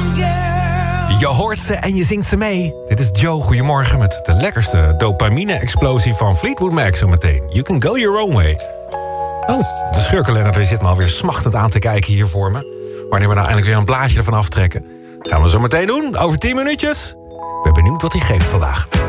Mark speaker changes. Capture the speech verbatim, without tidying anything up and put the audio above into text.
Speaker 1: Je hoort ze en je zingt ze mee. Dit is Joe, goedemorgen, met de lekkerste dopamine-explosie van Fleetwood Mac zometeen. You can go your own way. Oh, de scheurkalender die zit me alweer smachtend aan te kijken hier voor me. Wanneer we nou eindelijk weer een blaadje ervan aftrekken. Gaan we zo meteen doen, over tien minuutjes. Ik ben benieuwd wat hij geeft vandaag.